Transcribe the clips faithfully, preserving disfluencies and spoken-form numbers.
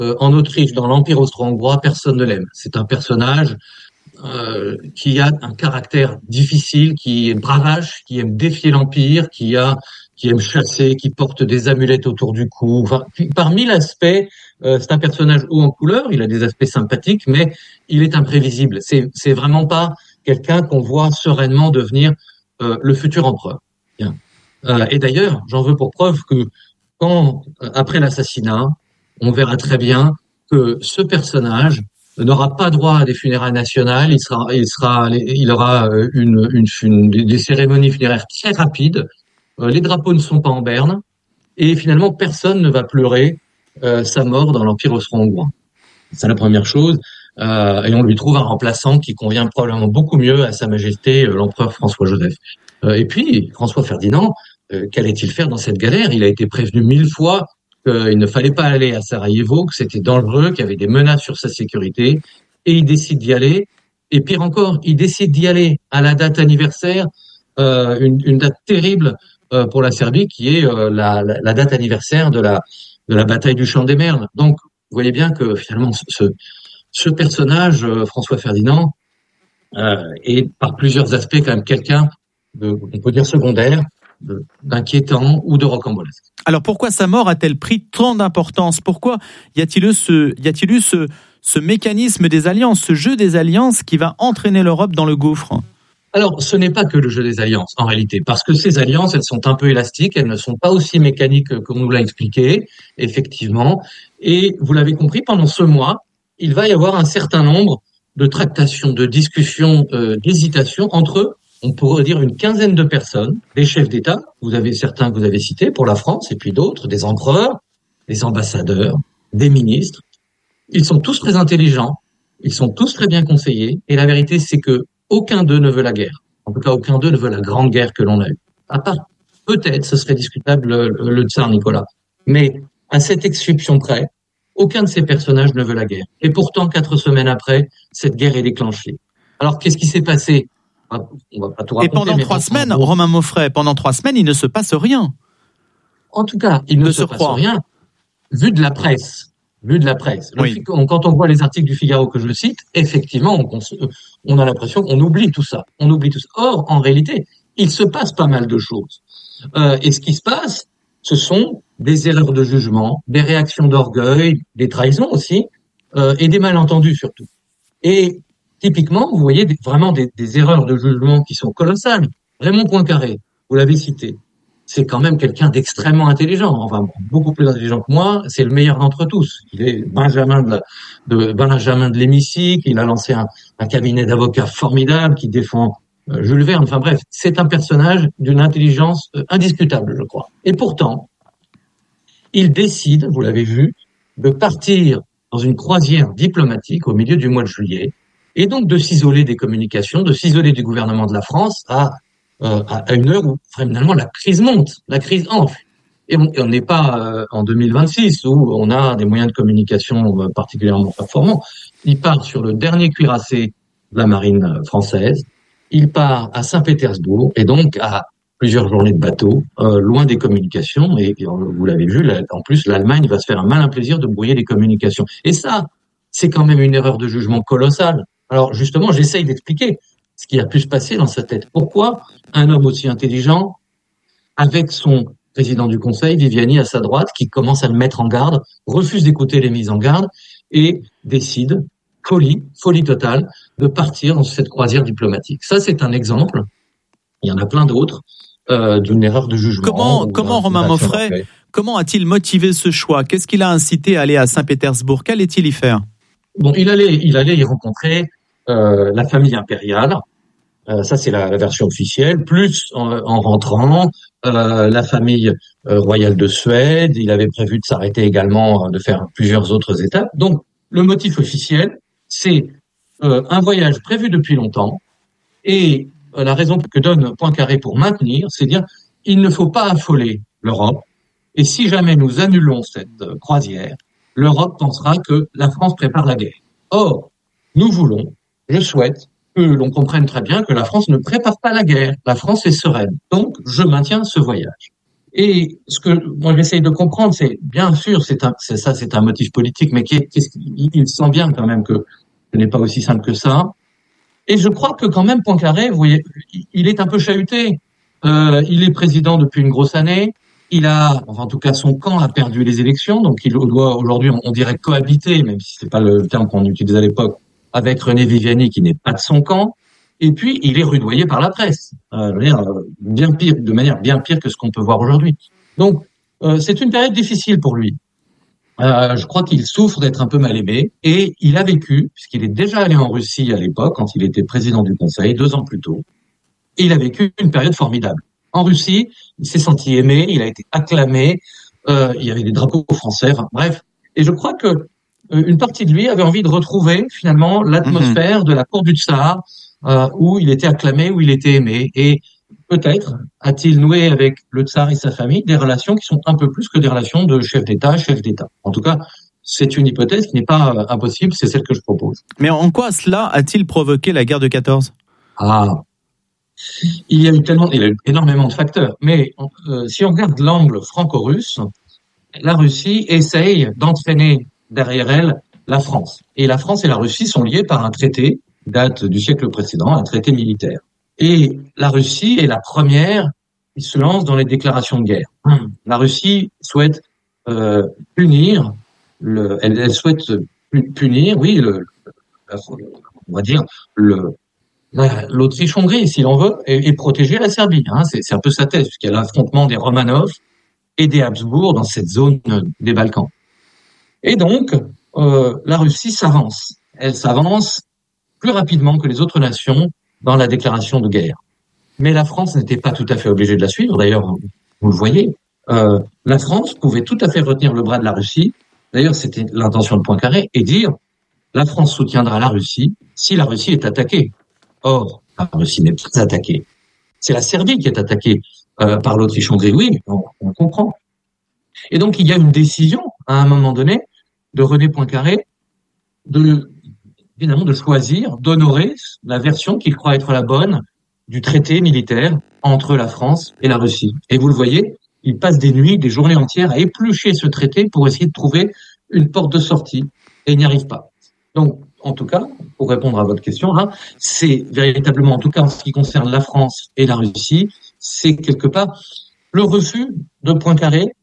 euh, en Autriche, dans l'Empire austro-hongrois, personne ne l'aime. C'est un personnage euh, qui a un caractère difficile, qui est bravache, qui aime défier l'Empire, qui a qui aime chasser, qui porte des amulettes autour du cou. Enfin, par mille aspects, euh, c'est un personnage haut en couleur, il a des aspects sympathiques, mais il est imprévisible. C'est, c'est vraiment pas quelqu'un qu'on voit sereinement devenir euh, le futur empereur. Bien. Euh, et d'ailleurs, j'en veux pour preuve que quand, euh, après l'assassinat, on verra très bien que ce personnage n'aura pas droit à des funérailles nationales, il sera, il sera, il aura une, une, une des cérémonies funéraires très rapides. Les drapeaux ne sont pas en berne et finalement personne ne va pleurer euh, sa mort dans l'Empire austro-hongrois. C'est la première chose. Euh, et on lui trouve un remplaçant qui convient probablement beaucoup mieux à Sa Majesté euh, l'empereur François-Joseph. Euh, et puis François Ferdinand, euh, qu'allait-il faire dans cette galère? Il a été prévenu mille fois qu'il ne fallait pas aller à Sarajevo, que c'était dangereux, qu'il y avait des menaces sur sa sécurité, et il décide d'y aller. Et pire encore, il décide d'y aller à la date anniversaire, euh, une, une date terrible pour la Serbie, qui est euh, la, la, la date anniversaire de la, de la bataille du Champ des Merles. Donc, vous voyez bien que finalement, ce, ce personnage, euh, François Ferdinand, euh, est par plusieurs aspects quand même quelqu'un, de, on peut dire secondaire, de, d'inquiétant ou de rocambolesque. Alors pourquoi sa mort a-t-elle pris tant d'importance? Pourquoi y a-t-il eu ce, y a-t-il eu ce, ce mécanisme des alliances, ce jeu des alliances qui va entraîner l'Europe dans le gouffre? Alors, ce n'est pas que le jeu des alliances, en réalité, parce que ces alliances, elles sont un peu élastiques, elles ne sont pas aussi mécaniques qu'on nous l'a expliqué, effectivement. Et vous l'avez compris, pendant ce mois, il va y avoir un certain nombre de tractations, de discussions, euh, d'hésitations entre, on pourrait dire, une quinzaine de personnes, des chefs d'État, vous avez certains que vous avez cités pour la France, et puis d'autres, des empereurs, des ambassadeurs, des ministres. Ils sont tous très intelligents, ils sont tous très bien conseillés, et la vérité, c'est que aucun d'eux ne veut la guerre. En tout cas, aucun d'eux ne veut la grande guerre que l'on a eue. À part, peut-être, ce serait discutable, le, le tsar Nicolas. Mais à cette exception près, aucun de ces personnages ne veut la guerre. Et pourtant, quatre semaines après, cette guerre est déclenchée. Alors, qu'est-ce qui s'est passé? On va pas tout raconter. Et pendant trois semaines, Romain Mauffray, pendant trois semaines, il ne se passe rien. En tout cas, il ne se passe rien, vu de la presse. Vu de la presse. Oui. Quand on voit les articles du Figaro que je cite, effectivement, on, on a l'impression qu'on oublie tout ça. On oublie tout ça. Or, en réalité, il se passe pas mal de choses. Euh, et ce qui se passe, ce sont des erreurs de jugement, des réactions d'orgueil, des trahisons aussi, euh, et des malentendus surtout. Et typiquement, vous voyez des, vraiment des, des erreurs de jugement qui sont colossales. Raymond Poincaré, vous l'avez cité. C'est quand même quelqu'un d'extrêmement intelligent, enfin beaucoup plus intelligent que moi. C'est le meilleur d'entre tous. Il est Benjamin de, la, de Benjamin de l'hémicycle. Il a lancé un, un cabinet d'avocats formidable qui défend euh, Jules Verne. Enfin bref, c'est un personnage d'une intelligence euh, indiscutable, je crois. Et pourtant, il décide, vous l'avez vu, de partir dans une croisière diplomatique au milieu du mois de juillet, et donc de s'isoler des communications, de s'isoler du gouvernement de la France à Euh, à une heure où finalement la crise monte, la crise enfle. Et on n'est pas euh, en deux mille vingt-six où on a des moyens de communication euh, particulièrement performants. Il part sur le dernier cuirassé de la marine française. Il part à Saint-Pétersbourg et donc à plusieurs journées de bateau, euh, loin des communications. Et, et vous l'avez vu, là, en plus, l'Allemagne va se faire un malin plaisir de brouiller les communications. Et ça, c'est quand même une erreur de jugement colossale. Alors justement, j'essaye d'expliquer ce qui a pu se passer dans sa tête. Pourquoi un homme aussi intelligent, avec son président du Conseil, Viviani, à sa droite, qui commence à le mettre en garde, refuse d'écouter les mises en garde et décide, folie, folie totale, de partir dans cette croisière diplomatique. Ça, c'est un exemple. Il y en a plein d'autres euh, d'une erreur de jugement. Comment, comment Romain Mauffray, comment a-t-il motivé ce choix? Qu'est-ce qui l'a incité à aller à Saint-Pétersbourg? Qu'allait-il y faire? Bon, il allait, il allait y rencontrer euh, la famille impériale. Euh, ça, c'est la, la version officielle. Plus, en, en rentrant, euh, la famille euh, royale de Suède. Il avait prévu de s'arrêter également, euh, de faire plusieurs autres étapes. Donc, le motif officiel, c'est euh, un voyage prévu depuis longtemps. Et euh, la raison que donne Poincaré pour maintenir, c'est dire il ne faut pas affoler l'Europe. Et si jamais nous annulons cette euh, croisière, l'Europe pensera que la France prépare la guerre. Or, nous voulons, je souhaite, que l'on comprenne très bien que la France ne prépare pas la guerre. La France est sereine. Donc, je maintiens ce voyage. Et ce que moi j'essaye de comprendre, c'est bien sûr, c'est un, c'est ça, c'est un motif politique, mais qu'est-ce qu'il il sent bien quand même que ce n'est pas aussi simple que ça. Et je crois que quand même Poincaré, vous voyez, il est un peu chahuté. Euh, il est président depuis une grosse année. Il a, enfin en tout cas, son camp a perdu les élections, donc il doit aujourd'hui, on, on dirait cohabiter, même si c'est pas le terme qu'on utilisait à l'époque, avec René Viviani qui n'est pas de son camp. Et puis, il est rudoyé par la presse, euh, bien pire, de manière bien pire que ce qu'on peut voir aujourd'hui. Donc, euh, c'est une période difficile pour lui. Euh, je crois qu'il souffre d'être un peu mal aimé, et il a vécu, puisqu'il est déjà allé en Russie à l'époque, quand il était président du Conseil, deux ans plus tôt, et il a vécu une période formidable. En Russie, il s'est senti aimé, il a été acclamé, euh, il y avait des drapeaux français, enfin, bref. Et je crois que euh, une partie de lui avait envie de retrouver finalement l'atmosphère mmh. de la cour du Tsar, Euh, où il était acclamé, où il était aimé. Et peut-être a-t-il noué avec le tsar et sa famille des relations qui sont un peu plus que des relations de chef d'État, chef d'État. En tout cas, c'est une hypothèse qui n'est pas euh, impossible, c'est celle que je propose. Mais en quoi cela a-t-il provoqué la guerre de quatorze ? Ah, il y a eu tellement, il y a eu énormément de facteurs. Mais euh, si on regarde l'angle franco-russe, la Russie essaye d'entraîner derrière elle la France. Et la France et la Russie sont liées par un traité date du siècle précédent, un traité militaire. Et la Russie est la première qui se lance dans les déclarations de guerre. La Russie souhaite euh, punir, le, elle, elle souhaite punir, oui, le, on va dire le, l'Autriche-Hongrie, si l'on veut, et, et protéger la Serbie. Hein, c'est, c'est un peu sa thèse, puisqu'il y a l'affrontement des Romanov et des Habsbourg dans cette zone des Balkans. Et donc, euh, la Russie s'avance. Elle s'avance plus rapidement que les autres nations dans la déclaration de guerre. Mais la France n'était pas tout à fait obligée de la suivre. D'ailleurs, vous le voyez, euh, la France pouvait tout à fait retenir le bras de la Russie. D'ailleurs, c'était l'intention de Poincaré, et dire la France soutiendra la Russie si la Russie est attaquée. Or, la Russie n'est pas attaquée. C'est la Serbie qui est attaquée euh, par l'Autriche-Hongrie. Oui, on, on comprend. Et donc, il y a une décision, à un moment donné, de René Poincaré de évidemment de choisir, d'honorer la version qu'il croit être la bonne du traité militaire entre la France et la Russie. Et vous le voyez, il passe des nuits, des journées entières à éplucher ce traité pour essayer de trouver une porte de sortie, et il n'y arrive pas. Donc, en tout cas, pour répondre à votre question, hein, c'est véritablement, en tout cas en ce qui concerne la France et la Russie, c'est quelque part le refus de Poincaré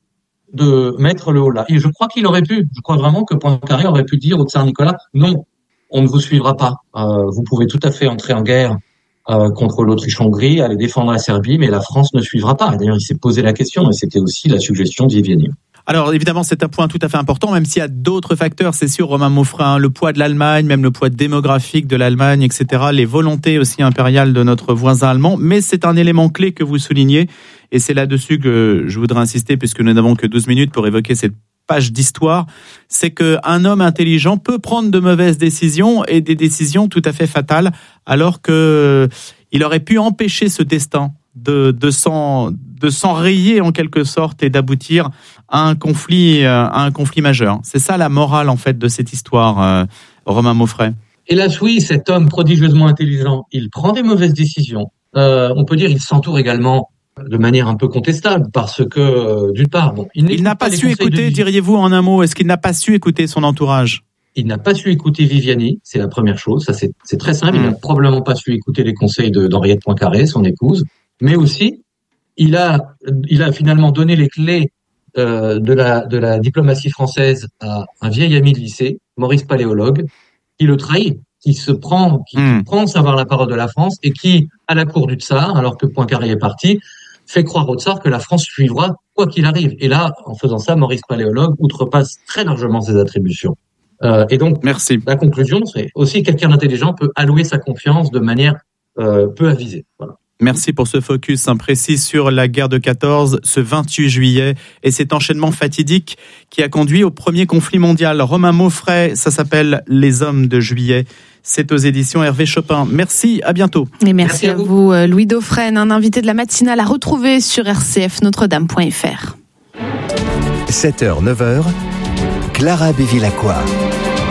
de mettre le haut là. Et je crois qu'il aurait pu, je crois vraiment que Poincaré aurait pu dire au tsar Nicolas, non, on ne vous suivra pas. Euh, vous pouvez tout à fait entrer en guerre euh, contre l'Autriche-Hongrie, aller défendre la Serbie, mais la France ne suivra pas. D'ailleurs, il s'est posé la question, et c'était aussi la suggestion de Viviani. Alors évidemment, c'est un point tout à fait important, même s'il y a d'autres facteurs, c'est sûr, Romain Mauffray, le poids de l'Allemagne, même le poids démographique de l'Allemagne, et cetera, les volontés aussi impériales de notre voisin allemand, mais c'est un élément clé que vous soulignez, et c'est là-dessus que je voudrais insister, puisque nous n'avons que douze minutes pour évoquer cette page d'histoire, c'est qu'un homme intelligent peut prendre de mauvaises décisions, et des décisions tout à fait fatales, alors qu'il aurait pu empêcher ce destin de, de, s'en, de s'enrayer en quelque sorte et d'aboutir à un conflit, à un conflit majeur. C'est ça la morale en fait de cette histoire, euh, Romain Mauffray. Hélas oui, cet homme prodigieusement intelligent, il prend des mauvaises décisions. Euh, on peut dire qu'il s'entoure également de manière un peu contestable, parce que, euh, d'une part, bon, il, il n'a pas, pas su écouter, diriez-vous en un mot, est-ce qu'il n'a pas su écouter son entourage ? Il n'a pas su écouter Viviani, c'est la première chose, ça c'est, c'est très simple, mmh. Il n'a probablement pas su écouter les conseils de, d'Henriette Poincaré, son épouse, mais aussi, il a, il a finalement donné les clés euh, de la, de la diplomatie française à un vieil ami de lycée, Maurice Paléologue, qui le trahit, qui se prend, qui, mmh. qui prend savoir la parole de la France, et qui, à la cour du tsar, alors que Poincaré est parti, fait croire au tsar que la France suivra quoi qu'il arrive. Et là, en faisant ça, Maurice Paléologue outrepasse très largement ses attributions. Euh, et donc, Merci. La conclusion, c'est aussi quelqu'un d'intelligent peut allouer sa confiance de manière euh, peu avisée. Voilà. Merci pour ce focus précis sur la guerre de quatorze, ce vingt-huit juillet, et cet enchaînement fatidique qui a conduit au premier conflit mondial. Romain Mauffray, ça s'appelle Les Hommes de Juillet. C'est aux éditions Hervé Chopin. Merci, à bientôt. Et merci, merci à vous, vous Louis Dauphren, un invité de la matinale à retrouver sur r c f notre dame point f r. sept heures neuf heures, Clara Bévilacqua.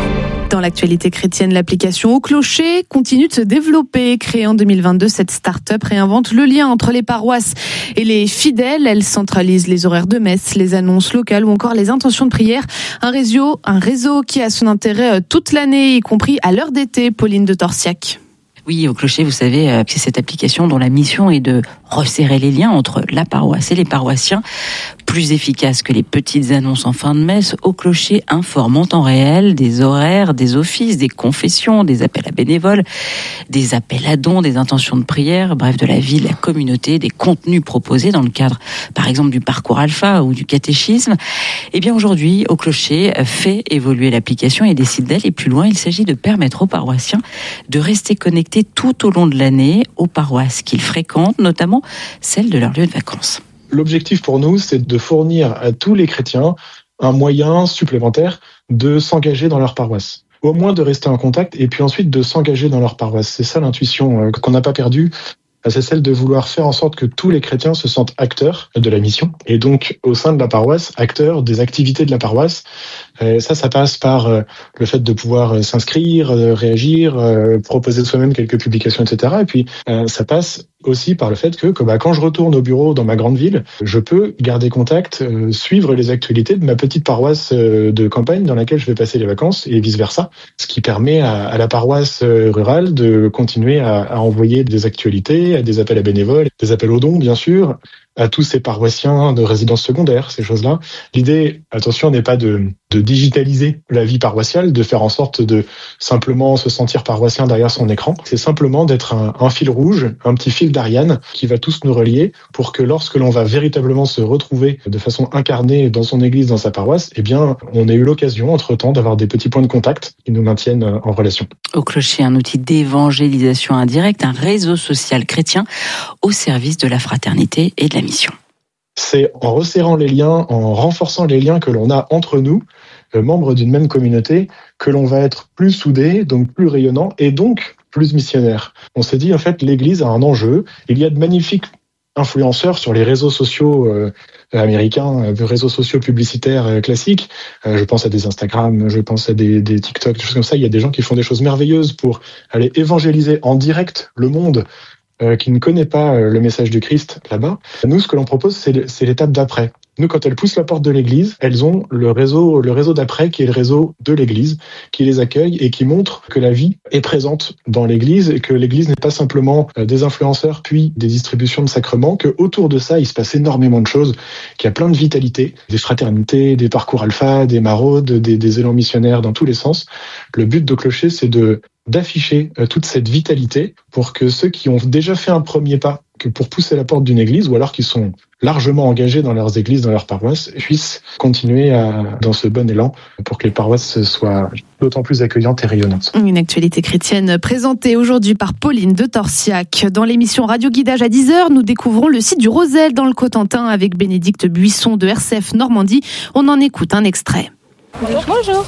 Dans l'actualité chrétienne, l'application Au Clocher continue de se développer. Créée en deux mille vingt-deux, cette start-up réinvente le lien entre les paroisses et les fidèles. Elle centralise les horaires de messe, les annonces locales ou encore les intentions de prière. Un réseau, un réseau qui a son intérêt toute l'année, y compris à l'heure d'été. Pauline de Torsiac. Oui, Au Clocher, vous savez, c'est cette application dont la mission est de resserrer les liens entre la paroisse et les paroissiens. Plus efficace que les petites annonces en fin de messe, Au Clocher informe en temps réel des horaires, des offices, des confessions, des appels à bénévoles, des appels à dons, des intentions de prière, bref, de la vie, de la communauté, des contenus proposés dans le cadre, par exemple, du parcours alpha ou du catéchisme. Eh bien, aujourd'hui, Au Clocher fait évoluer l'application et décide d'aller plus loin. Il s'agit de permettre aux paroissiens de rester connectés tout au long de l'année aux paroisses qu'ils fréquentent, notamment celles de leur lieu de vacances. L'objectif pour nous, c'est de fournir à tous les chrétiens un moyen supplémentaire de s'engager dans leur paroisse. Au moins de rester en contact et puis ensuite de s'engager dans leur paroisse. C'est ça l'intuition qu'on n'a pas perdue. C'est celle de vouloir faire en sorte que tous les chrétiens se sentent acteurs de la mission et donc au sein de la paroisse, acteurs des activités de la paroisse. Et ça, ça passe par le fait de pouvoir s'inscrire, réagir, proposer soi-même quelques publications, et cetera. Et puis ça passe aussi par le fait que, que bah, quand je retourne au bureau dans ma grande ville, je peux garder contact, euh, suivre les actualités de ma petite paroisse euh, de campagne dans laquelle je vais passer les vacances et vice-versa. Ce qui permet à, à la paroisse euh, rurale de continuer à, à envoyer des actualités, à des appels à bénévoles, des appels aux dons, bien sûr, à tous ces paroissiens de résidence secondaire, ces choses-là. L'idée, attention, n'est pas de, de digitaliser la vie paroissiale, de faire en sorte de simplement se sentir paroissien derrière son écran. C'est simplement d'être un, un fil rouge, un petit fil d'Ariane qui va tous nous relier pour que lorsque l'on va véritablement se retrouver de façon incarnée dans son église, dans sa paroisse, eh bien, on ait eu l'occasion, entre-temps, d'avoir des petits points de contact qui nous maintiennent en relation. Au Clocher, un outil d'évangélisation indirecte, un réseau social chrétien au service de la fraternité et de la mission. C'est en resserrant les liens, en renforçant les liens que l'on a entre nous, euh, membres d'une même communauté, que l'on va être plus soudés, donc plus rayonnants et donc plus missionnaires. On s'est dit, en fait, l'Église a un enjeu. Il y a de magnifiques influenceurs sur les réseaux sociaux euh, américains, euh, réseaux sociaux publicitaires euh, classiques. Euh, je pense à des Instagram, je pense à des, des TikTok, des choses comme ça. Il y a des gens qui font des choses merveilleuses pour aller évangéliser en direct le monde Euh, qui ne connaît pas euh, le message du Christ là-bas. Nous, ce que l'on propose, c'est, c'est l'étape d'après. Nous, quand elles poussent la porte de l'église, elles ont le réseau, le réseau d'après qui est le réseau de l'église, qui les accueille et qui montre que la vie est présente dans l'église et que l'église n'est pas simplement euh, des influenceurs puis des distributions de sacrements, que autour de ça, il se passe énormément de choses, qu'il y a plein de vitalité, des fraternités, des parcours alpha, des maraudes, des, des élans missionnaires dans tous les sens. Le but de Clocher, c'est de d'afficher euh, toute cette vitalité pour que ceux qui ont déjà fait un premier pas, que pour pousser la porte d'une église, ou alors qui sont largement engagés dans leurs églises, dans leurs paroisses, puissent continuer à, dans ce bon élan pour que les paroisses soient d'autant plus accueillantes et rayonnantes. Une actualité chrétienne présentée aujourd'hui par Pauline de Torsiac. Dans l'émission Radio Guidage à dix heures, nous découvrons le site du Rosel dans le Cotentin avec Bénédicte Buisson de R C F Normandie. On en écoute un extrait. Bonjour. Bonjour.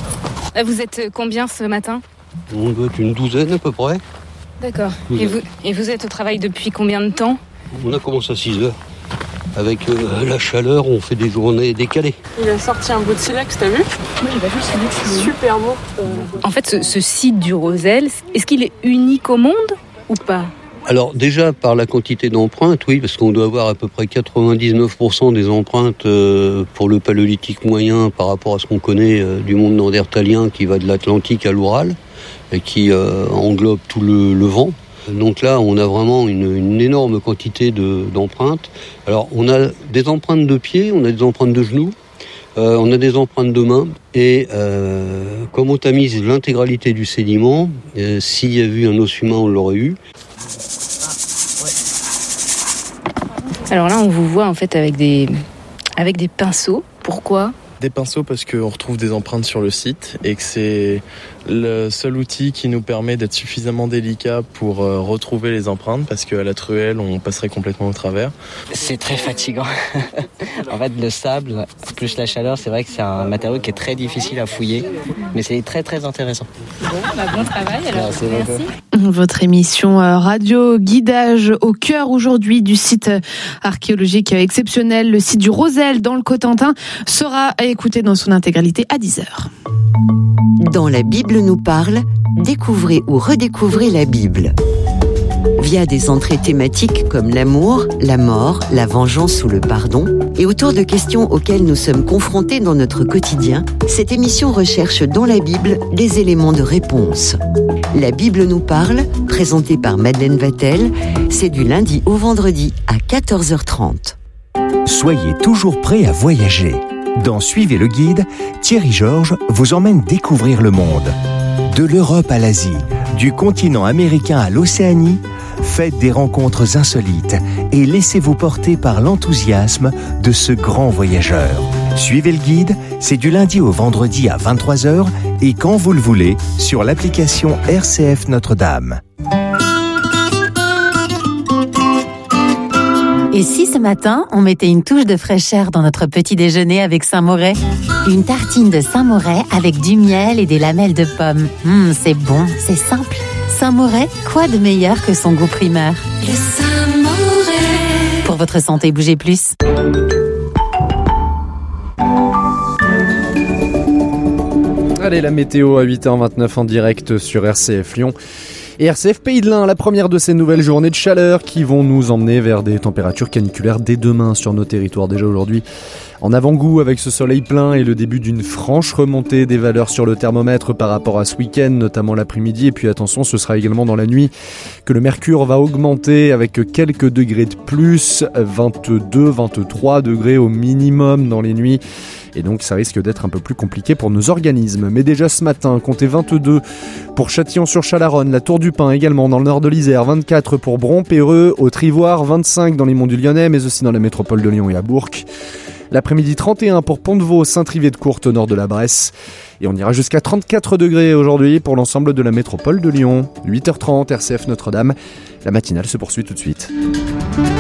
Vous êtes combien ce matin ? On doit être une douzaine à peu près. D'accord. Et vous, et vous êtes au travail depuis combien de temps ? On a commencé à six heures. Avec euh, la chaleur, on fait des journées décalées. Il a sorti un beau silex, t'as vu ? Oui, il a vu le silex. Super beau. En fait, ce, ce site du Rosel, est-ce qu'il est unique au monde ou pas ? Alors déjà, par la quantité d'empreintes, oui, parce qu'on doit avoir à peu près quatre-vingt-dix-neuf pour cent des empreintes euh, pour le paléolithique moyen par rapport à ce qu'on connaît euh, du monde néandertalien qui va de l'Atlantique à l'Oural et qui euh, englobe tout le Levant. Donc là, on a vraiment une, une énorme quantité de, d'empreintes. Alors, on a des empreintes de pieds, on a des empreintes de genoux, euh, on a des empreintes de mains. Et euh, comme on tamise l'intégralité du sédiment, euh, s'il y a eu un os humain, on l'aurait eu. Alors là, on vous voit en fait avec des, avec des pinceaux. Pourquoi ? Des pinceaux parce qu'on retrouve des empreintes sur le site et que c'est le seul outil qui nous permet d'être suffisamment délicat pour retrouver les empreintes parce qu'à la truelle, on passerait complètement au travers. C'est très fatigant. En fait, le sable plus la chaleur, c'est vrai que c'est un matériau qui est très difficile à fouiller, mais c'est très très intéressant. Bon, bah bon travail alors. Merci. Merci. Votre émission Radio Guidage au cœur aujourd'hui du site archéologique exceptionnel, le site du Rosel dans le Cotentin, sera à écouter dans son intégralité à dix heures. Dans La Bible nous parle, découvrez ou redécouvrez la Bible. Via des entrées thématiques comme l'amour, la mort, la vengeance ou le pardon, et autour de questions auxquelles nous sommes confrontés dans notre quotidien, cette émission recherche dans la Bible des éléments de réponse. La Bible nous parle, présentée par Madeleine Vatel, c'est du lundi au vendredi à quatorze heures trente. Soyez toujours prêts à voyager. Dans Suivez le guide, Thierry Georges vous emmène découvrir le monde. De l'Europe à l'Asie, du continent américain à l'Océanie, faites des rencontres insolites et laissez-vous porter par l'enthousiasme de ce grand voyageur. Suivez le guide, c'est du lundi au vendredi à vingt-trois heures et quand vous le voulez sur l'application R C F Notre-Dame. Et si ce matin, on mettait une touche de fraîcheur dans notre petit déjeuner avec Saint-Moret ? Une tartine de Saint-Moret avec du miel et des lamelles de pommes. Hum, c'est bon, c'est simple. Saint-Moret, quoi de meilleur que son goût primaire ? Le Saint-Moret. Pour votre santé, bougez plus. Allez, la météo à huit heures vingt-neuf en direct sur R C F Lyon. Et R C F Pays de l'Ain, la première de ces nouvelles journées de chaleur qui vont nous emmener vers des températures caniculaires dès demain sur nos territoires. Déjà aujourd'hui, en avant-goût avec ce soleil plein et le début d'une franche remontée des valeurs sur le thermomètre par rapport à ce week-end, notamment l'après-midi. Et puis attention, ce sera également dans la nuit que le mercure va augmenter avec quelques degrés de plus, vingt-deux, vingt-trois degrés au minimum dans les nuits. Et donc ça risque d'être un peu plus compliqué pour nos organismes. Mais déjà ce matin, comptez vingt-deux pour Châtillon-sur-Chalaronne, la Tour du Pin également dans le nord de l'Isère, vingt-quatre pour Bron, Péreux, Haute-Ivoire, vingt-cinq dans les monts du Lyonnais, mais aussi dans la métropole de Lyon et à Bourg. L'après-midi trente et un pour Pont-de-Vaux, Saint-Trivet-de-Courte au nord de la Bresse. Et on ira jusqu'à trente-quatre degrés aujourd'hui pour l'ensemble de la métropole de Lyon. huit heures trente, R C F Notre-Dame. La matinale se poursuit tout de suite.